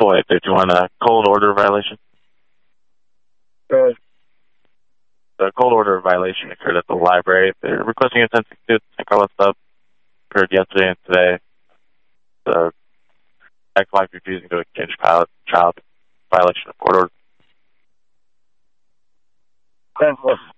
Wait, did you want a cold order violation? Good. The cold order violation occurred at the library. They're requesting a 1062 to call us up. Occurred yesterday and today. The ex-wife refusing to exchange child violation of court order. 10-4.